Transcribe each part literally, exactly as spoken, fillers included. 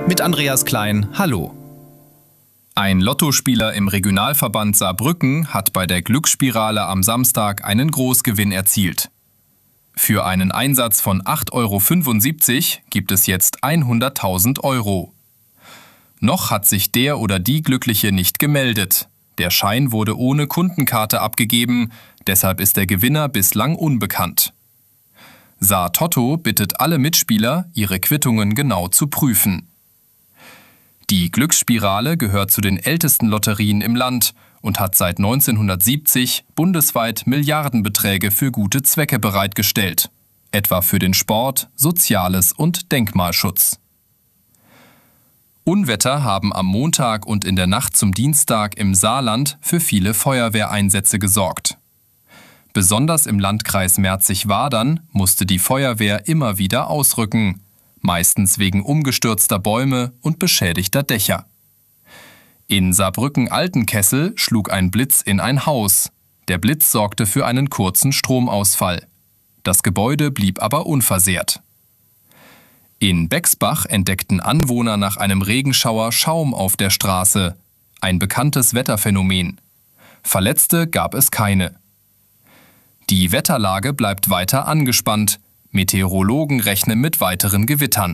mit Andreas Klein. Hallo. Ein Lottospieler im Regionalverband Saarbrücken hat bei der Glücksspirale am Samstag einen Großgewinn erzielt. Für einen Einsatz von acht Euro fünfundsiebzig gibt es jetzt hunderttausend Euro. Noch hat sich der oder die Glückliche nicht gemeldet. Der Schein wurde ohne Kundenkarte abgegeben, deshalb ist der Gewinner bislang unbekannt. Saar Toto bittet alle Mitspieler, ihre Quittungen genau zu prüfen. Die Glücksspirale gehört zu den ältesten Lotterien im Land und hat seit neunzehnhundertsiebzig bundesweit Milliardenbeträge für gute Zwecke bereitgestellt, etwa für den Sport, Soziales und Denkmalschutz. Unwetter haben am Montag und in der Nacht zum Dienstag im Saarland für viele Feuerwehreinsätze gesorgt. Besonders im Landkreis Merzig-Wadern musste die Feuerwehr immer wieder ausrücken, meistens wegen umgestürzter Bäume und beschädigter Dächer. In Saarbrücken-Altenkessel schlug ein Blitz in ein Haus. Der Blitz sorgte für einen kurzen Stromausfall. Das Gebäude blieb aber unversehrt. In Bexbach entdeckten Anwohner nach einem Regenschauer Schaum auf der Straße. Ein bekanntes Wetterphänomen. Verletzte gab es keine. Die Wetterlage bleibt weiter angespannt. Meteorologen rechnen mit weiteren Gewittern.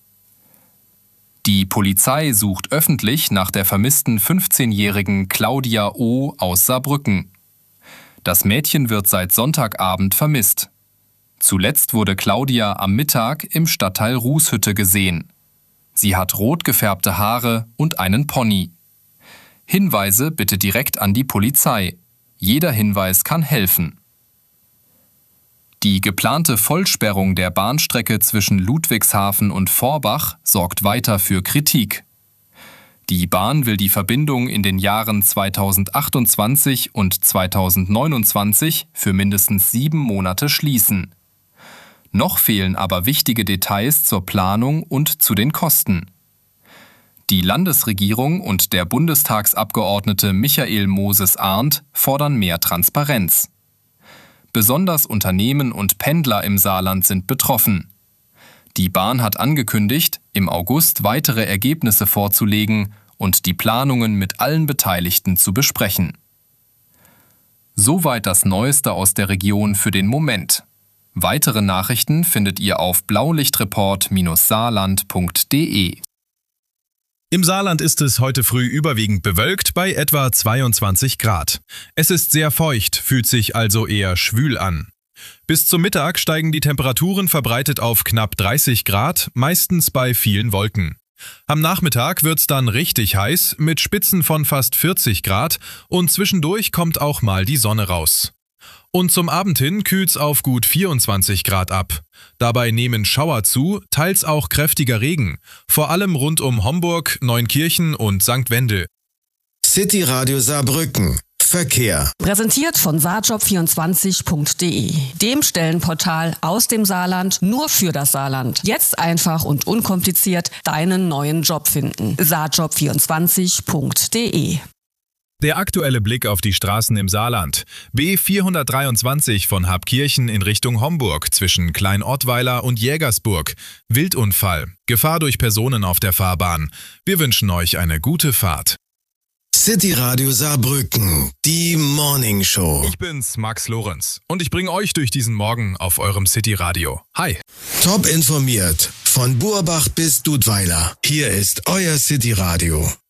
Die Polizei sucht öffentlich nach der vermissten fünfzehnjährigen Claudia O. aus Saarbrücken. Das Mädchen wird seit Sonntagabend vermisst. Zuletzt wurde Claudia am Mittag im Stadtteil Rußhütte gesehen. Sie hat rot gefärbte Haare und einen Pony. Hinweise bitte direkt an die Polizei. Jeder Hinweis kann helfen. Die geplante Vollsperrung der Bahnstrecke zwischen Ludwigshafen und Forbach sorgt weiter für Kritik. Die Bahn will die Verbindung in den Jahren zweitausendachtundzwanzig und zweitausendneunundzwanzig für mindestens sieben Monate schließen. Noch fehlen aber wichtige Details zur Planung und zu den Kosten. Die Landesregierung und der Bundestagsabgeordnete Michael Moses-Arndt fordern mehr Transparenz. Besonders Unternehmen und Pendler im Saarland sind betroffen. Die Bahn hat angekündigt, im August weitere Ergebnisse vorzulegen und die Planungen mit allen Beteiligten zu besprechen. Soweit das Neueste aus der Region für den Moment. Weitere Nachrichten findet ihr auf blaulichtreport Bindestrich saarland Punkt de. Im Saarland ist es heute früh überwiegend bewölkt bei etwa zweiundzwanzig Grad. Es ist sehr feucht, fühlt sich also eher schwül an. Bis zum Mittag steigen die Temperaturen verbreitet auf knapp dreißig Grad, meistens bei vielen Wolken. Am Nachmittag wird's dann richtig heiß, mit Spitzen von fast vierzig Grad und zwischendurch kommt auch mal die Sonne raus. Und zum Abend hin kühlt's auf gut vierundzwanzig Grad ab. Dabei nehmen Schauer zu, teils auch kräftiger Regen, vor allem rund um Homburg, Neunkirchen und Sankt Wendel. City Radio Saarbrücken. Verkehr. Präsentiert von saarjob vierundzwanzig Punkt de, dem Stellenportal aus dem Saarland nur für das Saarland. Jetzt einfach und unkompliziert deinen neuen Job finden. saarjob vierundzwanzig Punkt de. Der aktuelle Blick auf die Straßen im Saarland. B vierhundertdreiundzwanzig von Habkirchen in Richtung Homburg zwischen Klein-Ottweiler und Jägersburg. Wildunfall. Gefahr durch Personen auf der Fahrbahn. Wir wünschen euch eine gute Fahrt. City Radio Saarbrücken, die Morning Show. Ich bin's, Max Lorenz. Und ich bringe euch durch diesen Morgen auf eurem City Radio. Hi. Top informiert. Von Burbach bis Dudweiler. Hier ist euer City Radio.